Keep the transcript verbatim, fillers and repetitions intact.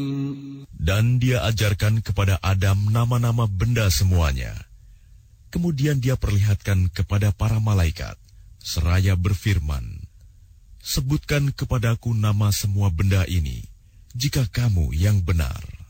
Dan dia ajarkan kepada Adam nama-nama benda semuanya. Kemudian dia perlihatkan kepada para malaikat, seraya berfirman, "Sebutkan kepadaku nama semua benda ini, jika kamu yang benar."